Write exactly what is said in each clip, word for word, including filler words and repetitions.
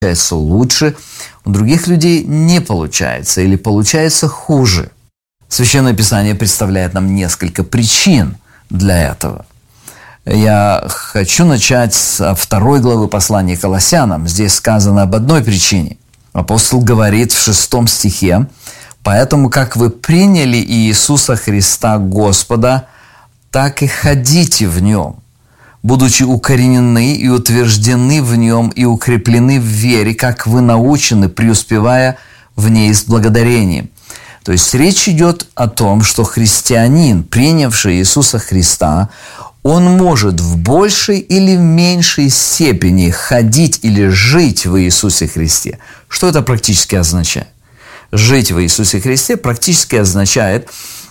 получается лучше, у других людей не получается или получается хуже. Священное Писание представляет нам несколько причин для этого. Я хочу начать с второй главы послания Колоссянам. Здесь сказано об одной причине. Апостол говорит в шестом стихе: «Поэтому, как вы приняли Иисуса Христа Господа, так и ходите в Нем, будучи укоренены и утверждены в Нем и укреплены в вере, как вы научены, преуспевая в ней с благодарением». То есть речь идет о том, что христианин, принявший Иисуса Христа, он может в большей или в меньшей степени ходить или жить в Иисусе Христе. Что это практически означает? Жить в Иисусе Христе практически означает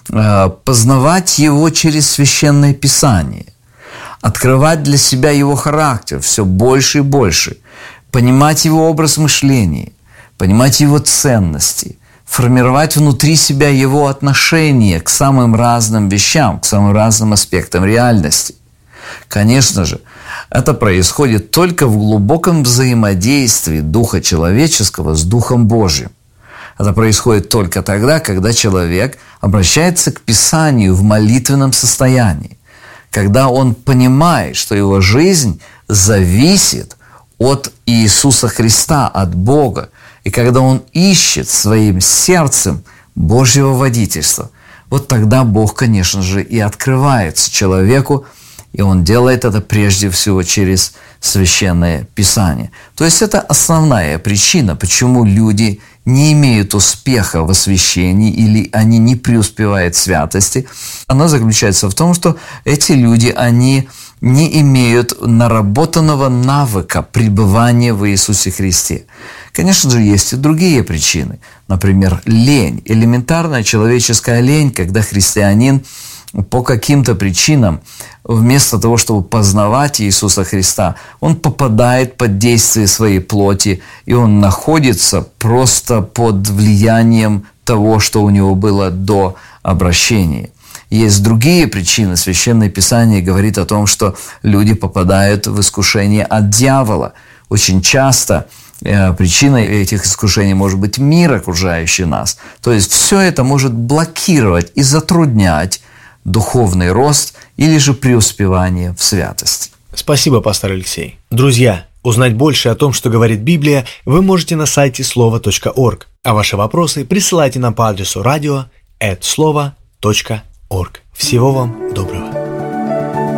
э, познавать Его через Священное Писание, открывать для себя Его характер все больше и больше, понимать Его образ мышления, понимать Его ценности, формировать внутри себя Его отношение к самым разным вещам, к самым разным аспектам реальности. Конечно же, это происходит только в глубоком взаимодействии Духа человеческого с Духом Божьим. Это происходит только тогда, когда человек обращается к Писанию в молитвенном состоянии, когда он понимает, что его жизнь зависит от Иисуса Христа, от Бога, и когда он ищет своим сердцем Божьего водительства. Вот тогда Бог, конечно же, и открывается человеку, и Он делает это прежде всего через Священное Писание. То есть это основная причина, почему люди не имеют успеха в освящении или они не преуспевают в святости. Она заключается в том, что эти люди, они не имеют наработанного навыка пребывания в Иисусе Христе. Конечно же, есть и другие причины. Например, лень. Элементарная человеческая лень, когда христианин по каким-то причинам, вместо того, чтобы познавать Иисуса Христа, он попадает под действие своей плоти, и он находится просто под влиянием того, что у него было до обращения. Есть другие причины. Священное Писание говорит о том, что люди попадают в искушение от дьявола. Очень часто э, причиной этих искушений может быть мир, окружающий нас. То есть все это может блокировать и затруднять духовный рост или же преуспевание в святости. Спасибо, пастор Алексей. Друзья, узнать больше о том, что говорит Библия, вы можете на сайте слова точка орг, а ваши вопросы присылайте нам по адресу радио эт слова точка орг. Всего вам доброго.